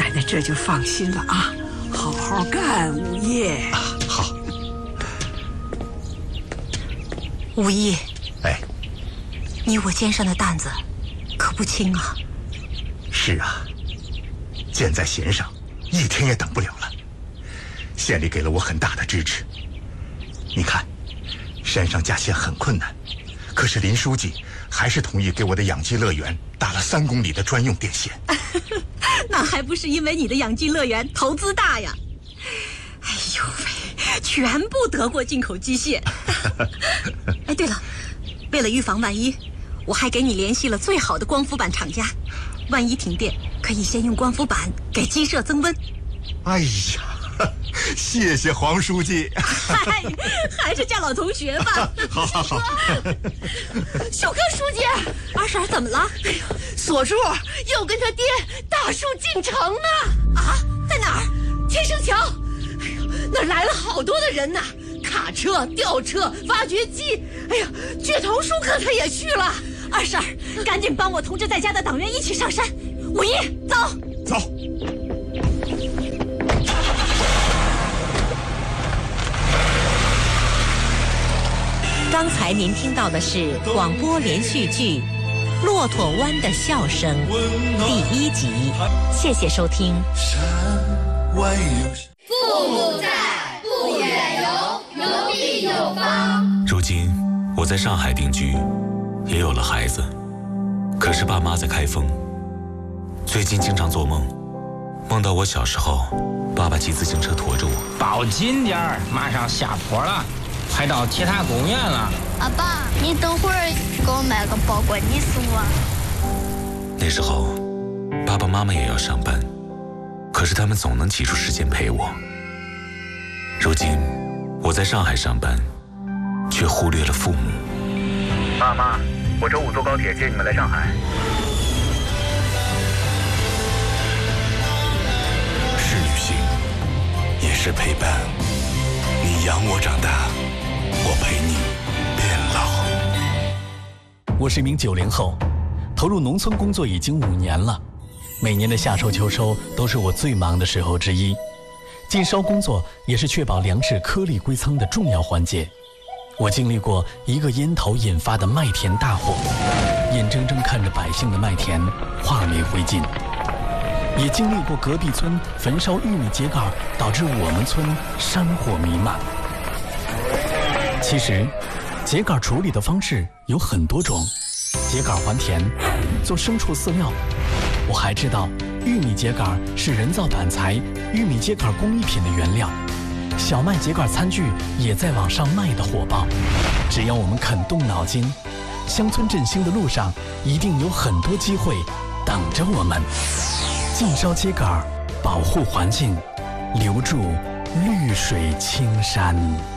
奶奶这就放心了啊，好好干，五爷。 好。 五姨， 哎， 你我肩上的担子可不轻啊。 是啊，箭在弦上，一天也等不了了。县里给了我很大的支持。你看，山上架线很困难，可是林书记还是同意给我的养鸡乐园打了3公里的专用电线。 那还不是因为你的养鸡乐园投资大呀？哎呦喂，全部德国进口机械。哎，对了，为了预防万一，我还给你联系了最好的光伏板厂家，万一停电，可以先用光伏板给鸡舍增温。 哎呀，谢谢黄书记。 嗨，还是叫老同学吧。 好。 小康书记， 二婶怎么了？ 哎呦，锁柱又跟他爹大树进城呢。 啊，在哪儿？ 天生桥。哎呦，那儿来了好多的人呢，卡车、吊车、挖掘机。哎呀，倔头书可他也去了。 二婶，赶紧帮我通知在家的党员一起上山。五一，走。 走。 刚才您听到的是广播连续剧《骆驼湾的笑声》第1集，谢谢收听。 父母在，不远游，游必有方。 如今我在上海定居，也有了孩子，可是爸妈在开封。最近经常做梦，梦到我小时候，爸爸骑自行车驮着我。 保紧点儿，马上下坡了。快到铁塔公园了。 阿爸，你等会儿给我买个包裹，你送我。 那时候，爸爸妈妈也要上班，可是他们总能挤出时间陪我。如今，我在上海上班，却忽略了父母。 爸妈，我周5坐高铁接你们来上海。 是旅行，也是陪伴。你养我长大，我陪你变老。 我是一名90后，投入农村工作已经5年了。每年的夏收秋收都是我最忙的时候之一，禁烧工作也是确保粮食颗粒归仓的重要环节。我经历过一个烟头引发的麦田大火，眼睁睁看着百姓的麦田化为灰烬，也经历过隔壁村焚烧玉米秸秆导致我们村山火弥漫。其实秸秆处理的方式有很多种，秸秆还田，做牲畜饲料。我还知道玉米秸秆是人造板材、玉米秸秆工艺品的原料，小麦秸秆餐具也在往上卖得火爆。只要我们肯动脑筋，乡村振兴的路上一定有很多机会等着我们。禁烧秸秆，保护环境，留住绿水青山。